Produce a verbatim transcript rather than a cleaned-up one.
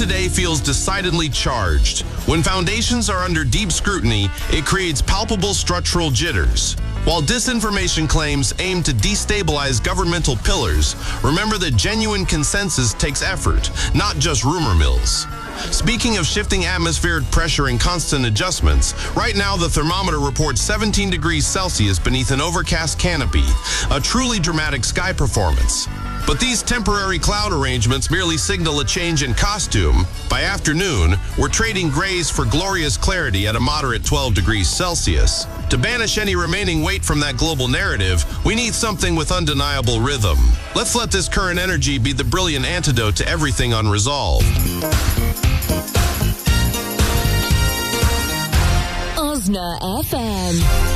today feels decidedly charged. When foundations are under deep scrutiny, it creates palpable structural jitters. While disinformation claims aim to destabilize governmental pillars, remember that genuine consensus takes effort, not just rumor mills. Speaking of shifting atmospheric pressure and constant adjustments, right now the thermometer reports seventeen degrees Celsius beneath an overcast canopy, a truly dramatic sky performance. But these temporary cloud arrangements merely signal a change in costume. By afternoon, we're trading grays for glorious clarity at a moderate twelve degrees Celsius. To banish any remaining weight from that global narrative, we need something with undeniable rhythm. Let's let this current energy be the brilliant antidote to everything unresolved. Osna F M.